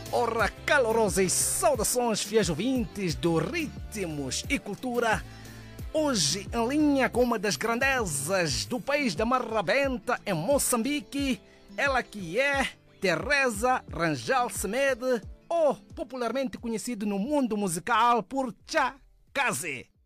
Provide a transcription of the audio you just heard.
Ora, calorosas saudações, fiéis ouvintes do Ritmos e Cultura. Hoje, em linha com uma das grandezas do país da Marrabenta, em Moçambique, ela que é Teresa Rangel Semedo, ou popularmente conhecido no mundo musical por Tchakazi.